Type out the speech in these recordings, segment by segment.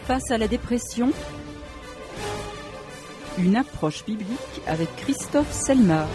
Face à la dépression, une approche biblique avec Christophe Selmar.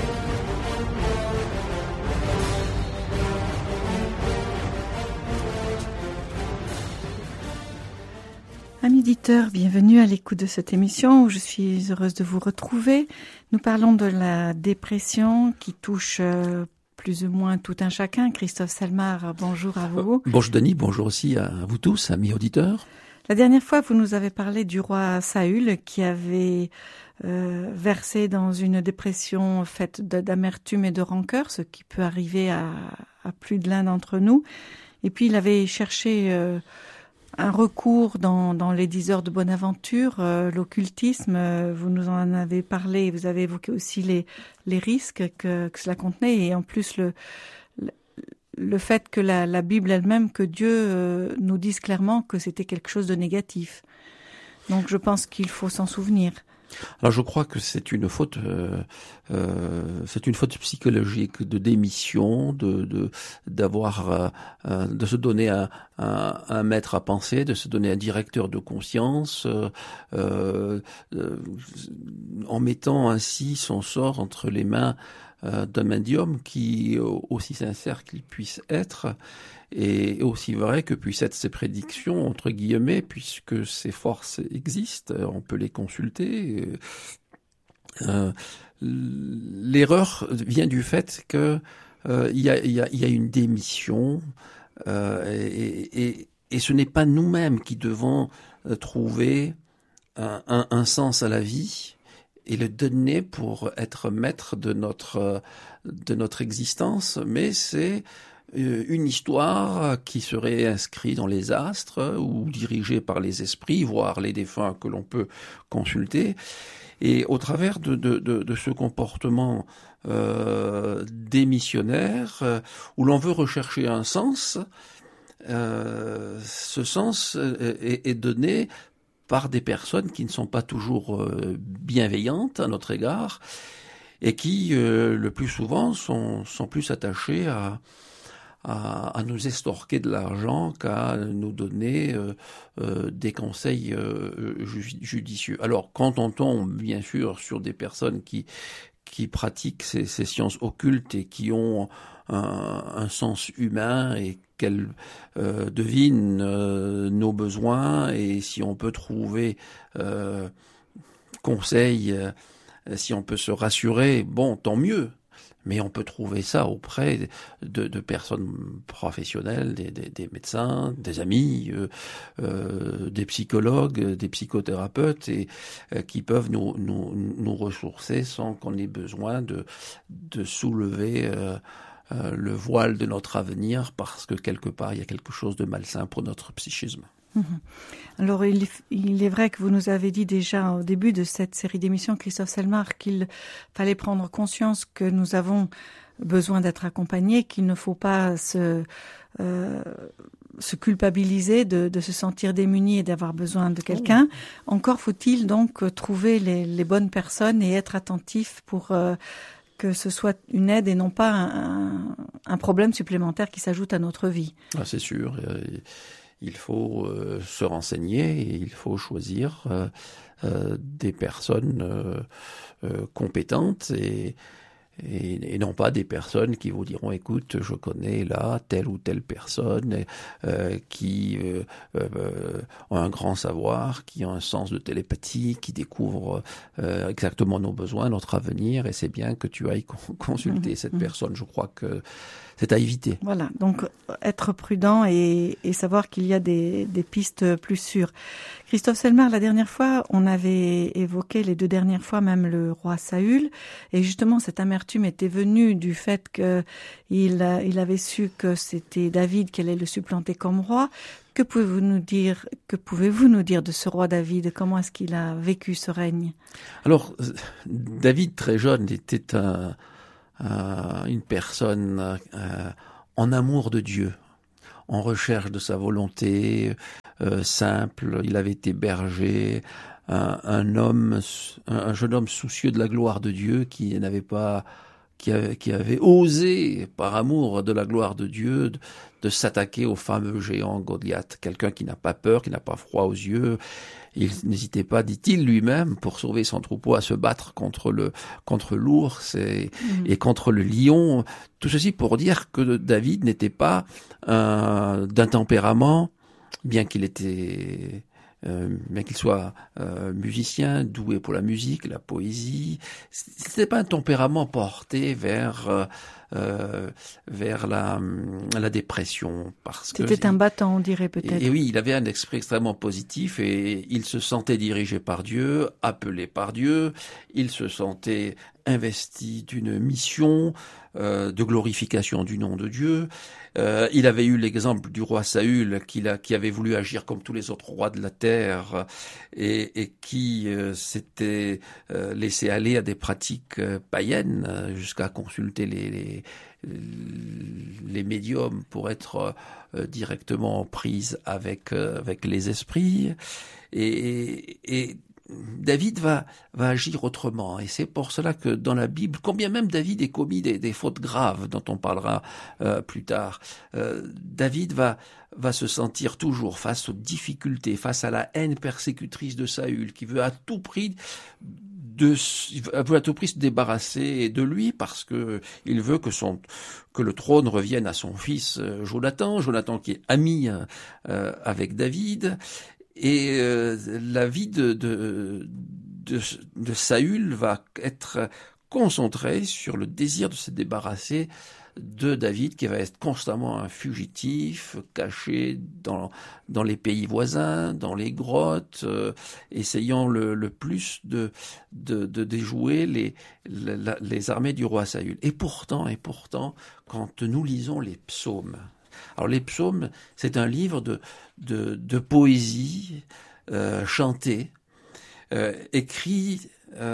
Amis auditeurs, bienvenue à l'écoute de cette émission où je suis heureuse de vous retrouver. Nous parlons de la dépression qui touche plus ou moins tout un chacun. Christophe Selmar, bonjour à vous. Bonjour Denis, bonjour aussi à vous tous, amis auditeurs. La dernière fois, vous nous avez parlé du roi Saül qui avait versé dans une dépression faite d'amertume et de rancœur, ce qui peut arriver à plus de l'un d'entre nous. Et puis il avait cherché un recours dans les 10 heures de bonne aventure, l'occultisme. Vous nous en avez parlé, vous avez évoqué aussi les risques que cela contenait, et en plus le fait que la Bible elle-même, que Dieu nous dise clairement que c'était quelque chose de négatif. Donc je pense qu'il faut s'en souvenir. Alors je crois que c'est une faute psychologique de démission, de se donner un maître à penser, de se donner un directeur de conscience, en mettant ainsi son sort entre les mains d'un médium qui, aussi sincère qu'il puisse être, et aussi vrai que puissent être ses prédictions, entre guillemets, puisque ces forces existent, on peut les consulter. L'erreur vient du fait que il y a une démission, et ce n'est pas nous-mêmes qui devons trouver un sens à la vie et le donner pour être maître de notre existence, mais c'est une histoire qui serait inscrite dans les astres ou dirigée par les esprits, voire les défunts que l'on peut consulter. Et au travers de ce comportement démissionnaire, où l'on veut rechercher un sens, ce sens est donné par des personnes qui ne sont pas toujours bienveillantes à notre égard et qui, le plus souvent, sont plus attachées à nous estorquer de l'argent qu'à nous donner des conseils judicieux. Alors, quand on tombe, bien sûr, sur des personnes qui pratiquent ces sciences occultes et qui ont un sens humain et qu'elles devinent nos besoins, et si on peut trouver conseil, si on peut se rassurer, bon, tant mieux. Mais on peut trouver ça auprès de personnes professionnelles, des médecins, des amis, des psychologues, des psychothérapeutes, et qui peuvent nous ressourcer sans qu'on ait besoin de soulever le voile de notre avenir, parce que quelque part il y a quelque chose de malsain pour notre psychisme. Alors il est vrai que vous nous avez dit déjà au début de cette série d'émissions, Christophe Selmar, qu'il fallait prendre conscience que nous avons besoin d'être accompagnés, qu'il ne faut pas se culpabiliser de se sentir démuni et d'avoir besoin de quelqu'un. Encore faut-il donc trouver les bonnes personnes et être attentif pour que ce soit une aide et non pas un problème supplémentaire qui s'ajoute à notre vie. Ah, c'est sûr. Il faut se renseigner et il faut choisir des personnes compétentes et non pas des personnes qui vous diront: écoute, je connais là telle ou telle personne qui ont un grand savoir, qui ont un sens de télépathie, qui découvre exactement nos besoins, notre avenir, et c'est bien que tu ailles consulter cette personne. Je crois que c'est à éviter. Voilà, donc être prudent et savoir qu'il y a des pistes plus sûres. Christophe Selmar, la dernière fois, on avait évoqué, les 2 dernières fois même, le roi Saül, et justement cette amertume était venue du fait qu'il avait su que c'était David qui allait le supplanter comme roi. Que pouvez-vous nous dire de ce roi David? Comment est-ce qu'il a vécu ce règne? Alors, David, très jeune, était une personne en amour de Dieu, en recherche de sa volonté simple. Il avait été berger, un jeune homme soucieux de la gloire de Dieu qui qui avait osé, par amour de la gloire de Dieu, de s'attaquer au fameux géant Goliath. Quelqu'un qui n'a pas peur, qui n'a pas froid aux yeux. Il n'hésitait pas, dit-il lui-même, pour sauver son troupeau, à se battre contre l'ours et contre le lion. Tout ceci pour dire que David n'était pas d'un tempérament, bien qu'il soit musicien, doué pour la musique, la poésie, c'était pas un tempérament porté vers la dépression, parce que c'était un battant, on dirait peut-être. Et oui, il avait un esprit extrêmement positif et il se sentait dirigé par Dieu, appelé par Dieu, il se sentait investi d'une mission de glorification du nom de Dieu. Il avait eu l'exemple du roi Saül qui avait voulu agir comme tous les autres rois de la terre et qui s'était laissé aller à des pratiques païennes jusqu'à consulter les médiums pour être directement en prise avec les esprits et David va agir autrement, et c'est pour cela que dans la Bible, combien même David ait commis des fautes graves dont on parlera plus tard, David va se sentir toujours face aux difficultés, face à la haine persécutrice de Saül, qui veut à tout prix se débarrasser de lui parce que il veut que le trône revienne à son fils Jonathan qui est ami avec David. Et la vie de Saül va être concentrée sur le désir de se débarrasser de David, qui va être constamment un fugitif, caché dans les pays voisins, dans les grottes, essayant le plus de déjouer les armées du roi Saül. Et pourtant, quand nous lisons les psaumes, alors les psaumes, c'est un livre de poésie chantée, écrit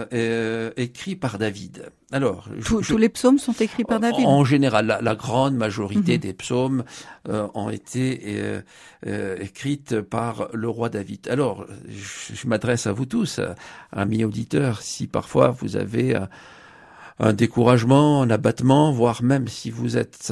par David. Alors, tous les psaumes sont écrits par David. En général, la grande majorité des psaumes ont été écrites par le roi David. Alors, je m'adresse à vous tous, amis auditeurs, si parfois vous avez un découragement, un abattement, voire même si vous êtes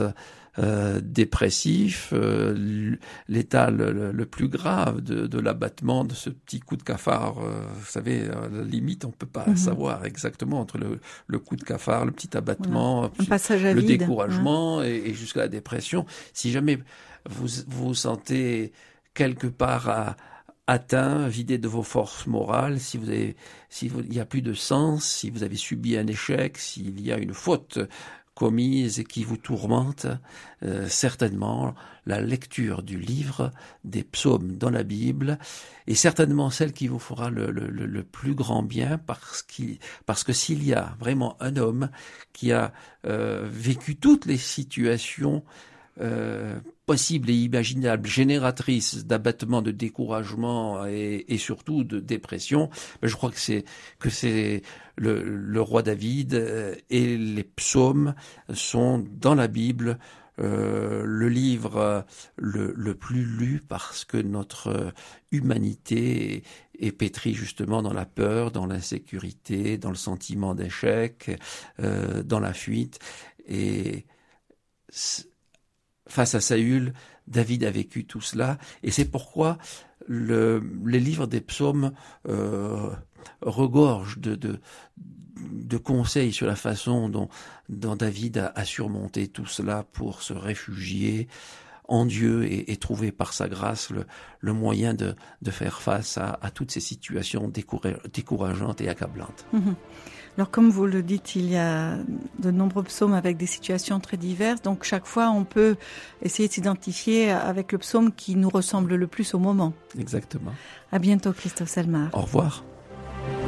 dépressif, l'état le plus grave de l'abattement, de ce petit coup de cafard, vous savez, à la limite on peut pas savoir exactement entre le coup de cafard, le petit abattement, un passage à le vide, découragement et jusqu'à la dépression. Si jamais vous sentez quelque part atteint, vidé de vos forces morales, il y a plus de sens, si vous avez subi un échec, s'il y a une faute commise et qui vous tourmente, certainement la lecture du livre des psaumes dans la Bible est certainement celle qui vous fera le plus grand bien, parce que s'il y a vraiment un homme qui a vécu toutes les situations possibles et imaginables, génératrices d'abattement, de découragement et surtout de dépression, je crois que c'est le roi David, et les psaumes sont dans la Bible le livre le plus lu, parce que notre humanité est pétrie justement dans la peur, dans l'insécurité, dans le sentiment d'échec, dans la fuite. Et face à Saül, David a vécu tout cela, et c'est pourquoi les livres des psaumes regorgent de conseils sur la façon dont David a surmonté tout cela pour se réfugier en Dieu et trouver par sa grâce le moyen de faire face à toutes ces situations décourageantes et accablantes. Alors comme vous le dites, il y a de nombreux psaumes avec des situations très diverses, donc chaque fois on peut essayer de s'identifier avec le psaume qui nous ressemble le plus au moment. Exactement. À bientôt, Christophe Selmar. Au revoir.